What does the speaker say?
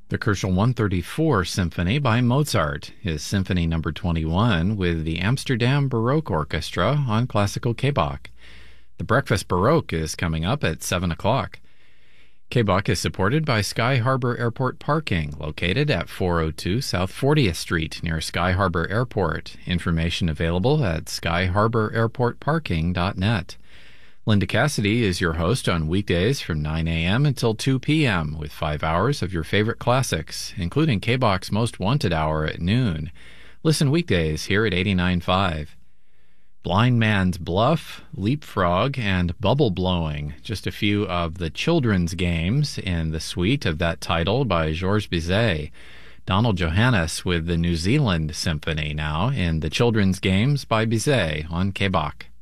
The Kerschel 134 Symphony by Mozart is Symphony Number 21 with the Amsterdam Baroque Orchestra on Classical K-Bach. The Breakfast Baroque is coming up at 7 o'clock. K-Bach is supported by Sky Harbor Airport Parking, located at 402 South 40th Street near Sky Harbor Airport. Information available at skyharbor-airportparking.net. Linda Cassidy is your host on weekdays from 9 a.m. until 2 p.m. with 5 hours of your favorite classics, including K-Bach's Most Wanted Hour at noon. Listen weekdays here at 89.5. Blind Man's Bluff, Leapfrog, and Bubble Blowing, just a few of the children's games in the suite of that title by Georges Bizet. Donald Johannes with the New Zealand Symphony now in the children's games by Bizet on K-Bach.